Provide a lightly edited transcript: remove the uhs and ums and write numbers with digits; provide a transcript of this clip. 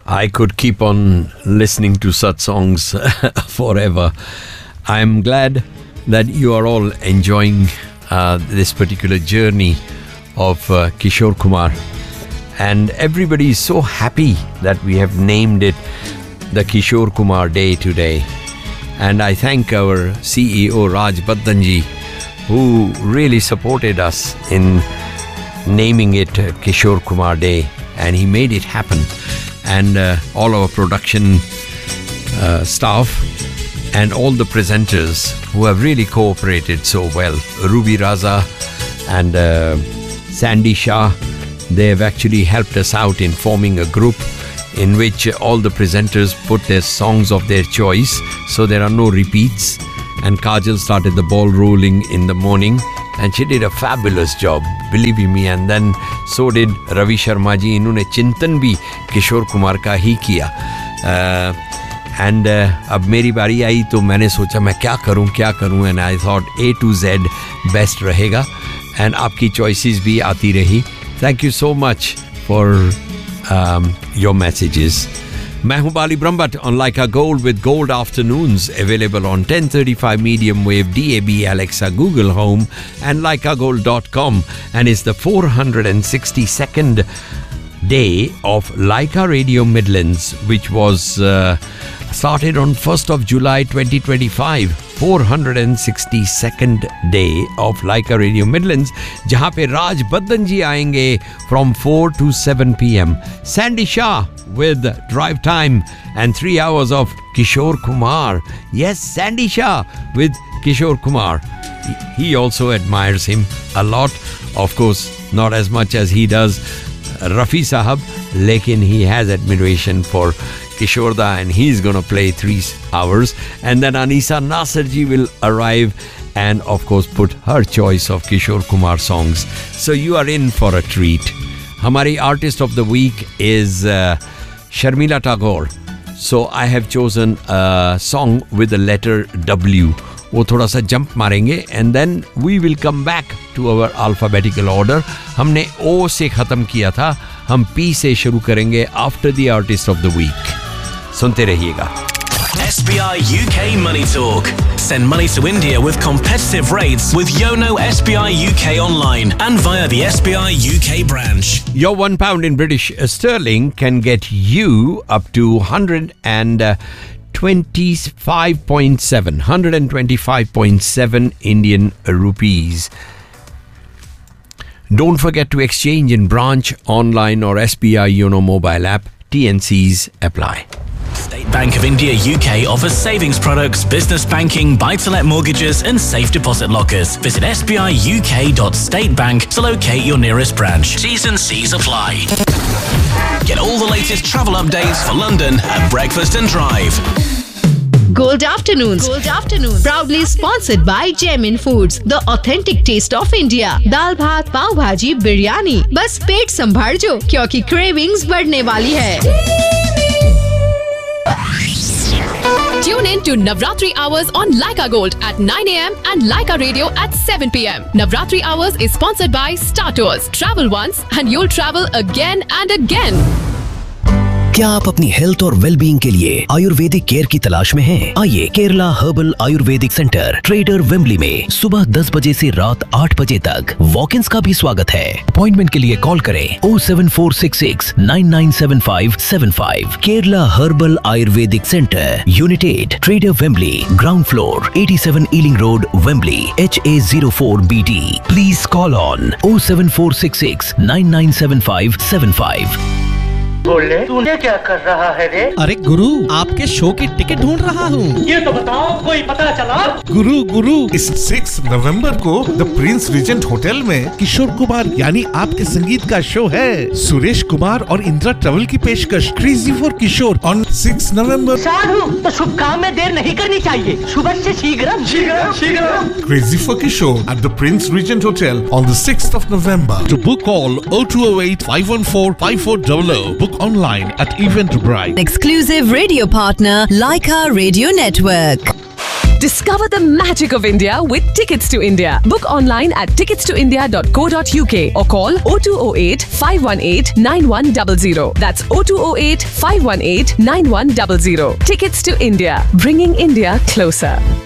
I could keep on listening to such songs forever. I'm glad that you are all enjoying this particular journey of Kishore Kumar. And everybody is so happy that we have named it the Kishore Kumar Day today. And I thank our CEO Raj Baddanji, who really supported us in naming it Kishore Kumar Day, and he made it happen. And all our production staff and all the presenters who have really cooperated so well, Ruby Raza and Sandy Shah, they have actually helped us out in forming a group in which all the presenters put their songs of their choice, so there are no repeats. And Kajal started the ball rolling in the morning, and she did a fabulous job, believe me. And then so did Ravi Sharma ji. इन्होंने चिंतन भी किशोर कुमार का ही किया. And अब मेरी बारी आई तो मैंने सोचा मैं क्या करूं, and I thought A to Z best रहेगा, and आपकी choices भी आती रही. Thank you so much for your messages. मैं हूं बाली Brahmbhatt on Laika Gold with Gold Afternoons, available on 1035 medium wave, DAB, Alexa, Google Home and laikagold.com, and it's the 462nd day of Laika Radio Midlands, which was started on 1st of July 2025. 462nd day of Laika Radio Midlands, जहां पे राज बद्दन जी आएंगे from 4 to 7 p.m. Sandy Shah with Drive Time and 3 hours of Kishore Kumar. Yes, Sandy Shah with Kishore Kumar. He also admires him a lot. Of course, not as much as he does Rafi Sahab, lekin he has admiration for Kishore Da, and he's going to play 3 hours. And then Anisa Nasir ji will arrive and of course put her choice of Kishore Kumar songs. So you are in for a treat. Hamari artist of the week is Sharmila Tagore. So I have chosen a song with the letter W. वो थोड़ा सा jump मारेंगे and then we will come back to our alphabetical order. हमने O से ख़त्म किया था, हम P से शुरू करेंगे after the artist of the week. सुनते रहिएगा. SBI UK Money Talk. Send money to India with competitive rates with Yono SBI UK online and via the SBI UK branch. Your £1 in British sterling can get you up to 125.7 Indian rupees. Don't forget to exchange in branch, online or SBI Yono mobile app. TNCs apply. State Bank of India UK offers savings products, business banking, buy-to-let mortgages and safe deposit lockers. Visit sbiuk.statebank to locate your nearest branch. T's and C's apply. Get all the latest travel updates for London at Breakfast and Drive. Gold Afternoons. Proudly sponsored by Gemin Foods, the authentic taste of India. दाल भात, पाव भाजी, बिरयानी. बस पेट संभाल जो, क्योंकि cravings बढ़ने वाली है. Tune in to Navratri Hours on Laika Gold at 9 a.m. and Laika Radio at 7 p.m. Navratri Hours is sponsored by Star Tours. Travel once and you'll travel again and again. क्या आप अपनी health और wellbeing के लिए Ayurvedic care की तलाश में हैं? आइए Kerala herbal Ayurvedic centre trader Wembley में सुबह 10 बजे से रात 8 बजे तक वॉक-इन्स का भी स्वागत है. अपॉइंटमेंट के लिए कॉल करें 07466 997575. Kerala herbal Ayurvedic centre, unit 8, trader Wembley, ground floor, 87 ailing road, Wembley, HA04BD. Please call on 07466 997575. बोले तूने क्या कर रहा है रे? अरे गुरु, आपके शो की टिकट ढूंढ रहा हूँ. ये तो बताओ, कोई पता चला? गुरु इस 6 नवंबर को द प्रिंस रीजेंट होटल में किशोर कुमार यानी आपके संगीत का शो है. सुरेश कुमार और इंदिरा ट्रेवल की पेशकश क्रेजी फॉर किशोर ऑन 6 नवंबर. साधु, तो शुभ काम में देर नहीं करनी चाहिए. सुबह से शीघ्र. Crazy for Kishore at the Prince Regent Hotel on the 6th of November. To book, call 0208 514 5400. Book online at Eventbrite. Exclusive radio partner, Laika Radio Network. Discover the magic of India with Tickets to India. Book online at ticketstoindia.co.uk or call 0208 518 9100. That's 0208 518 9100. Tickets to India, bringing India closer.